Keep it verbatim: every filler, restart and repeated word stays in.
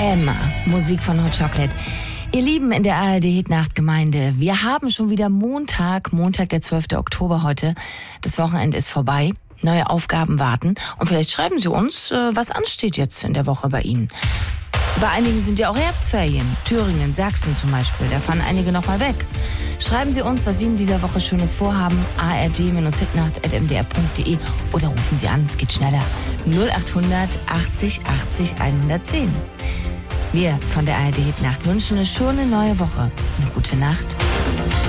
Emma, Musik von Hot Chocolate. Ihr Lieben in der A R D-Hitnacht-Gemeinde, wir haben schon wieder Montag, Montag der zwölfte Oktober heute. Das Wochenende ist vorbei, neue Aufgaben warten und vielleicht schreiben Sie uns, was ansteht jetzt in der Woche bei Ihnen. Bei einigen sind ja auch Herbstferien. Thüringen, Sachsen zum Beispiel, da fahren einige nochmal weg. Schreiben Sie uns, was Sie in dieser Woche Schönes vorhaben, a r d hitnacht at m d r punkt d e oder rufen Sie an, es geht schneller, null acht hundert achtzig achtzig hundertzehn. Wir von der A R D Hitnacht wünschen eine schöne neue Woche. Eine gute Nacht.